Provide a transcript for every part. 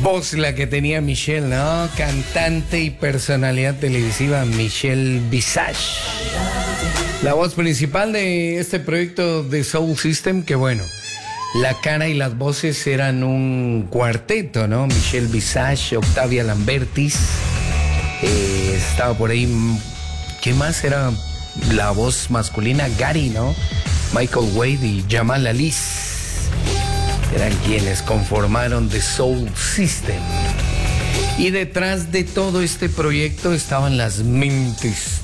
voz la que tenía Michelle, ¿no? Cantante y personalidad televisiva Michelle Visage. La voz principal de este proyecto de Soul System, que bueno, la cara y las voces eran un cuarteto, ¿no? Michelle Visage, Octavia Lambertis, estaba por ahí, ¿qué más era la voz masculina? Gary, ¿no? Michael Wade y Jamal Alice eran quienes conformaron The Soul System. Y detrás de todo este proyecto estaban las mentes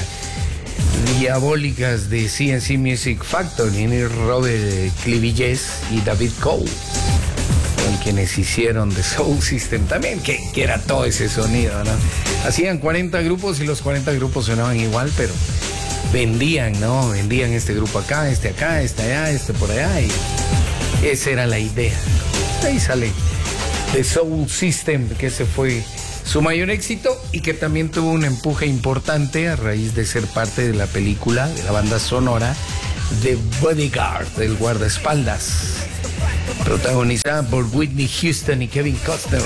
diabólicas de CNC Music Factory, Robert Clivillés y David Cole, con quienes hicieron The Soul System también, que era todo ese sonido, ¿no? Hacían 40 grupos y los 40 grupos sonaban igual, pero vendían, ¿no? Vendían este grupo acá, este allá, este por allá, y esa era la idea. Ahí sale The Soul System, que ese fue su mayor éxito y que también tuvo un empuje importante a raíz de ser parte de la película, de la banda sonora The Bodyguard, el guardaespaldas, protagonizada por Whitney Houston y Kevin Costner.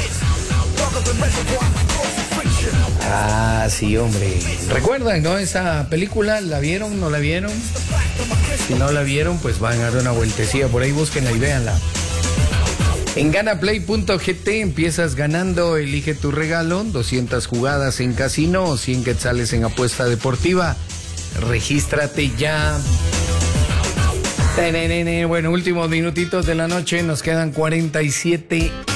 Ah, sí, hombre. ¿Recuerdan, no? Esa película, ¿la vieron? ¿No la vieron? Si no la vieron, pues van a dar una vueltecilla por ahí, búsquenla y véanla. En ganaplay.gt empiezas ganando, elige tu regalo, 200 jugadas en casino, 100 quetzales en apuesta deportiva. Regístrate ya. Bueno, últimos minutitos de la noche, nos quedan 47